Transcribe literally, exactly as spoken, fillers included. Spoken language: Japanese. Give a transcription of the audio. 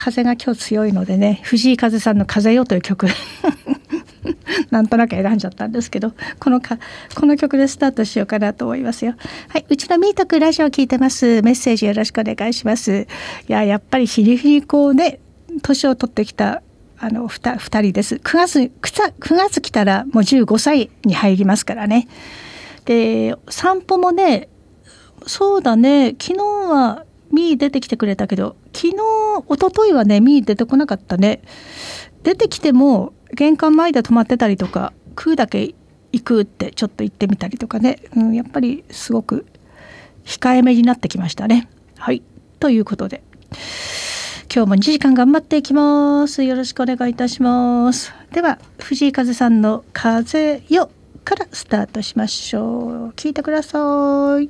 風が今日強いのでね、藤井風さんの風よという曲なんとなく選んじゃったんですけど、このかこの曲でスタートしようかなと思いますよ。はい、うちのミートクラジオ聞いてます。メッセージよろしくお願いします。いややっぱり日に日にこうね、年を取ってきたあの 2, 2人です。くがつくがつ来たらもうじゅうごさいに入りますからね。で散歩もね、そうだね、昨日はミー出てきてくれたけど、昨日一昨日はねミー出てこなかったね。出てきても玄関前で止まってたりとか、食うだけ行くってちょっと行ってみたりとかね、うん、やっぱりすごく控えめになってきましたね。はい、ということで今日もにじかん頑張っていきます。よろしくお願いいたします。では藤井風さんの風よからスタートしましょう。聞いてください。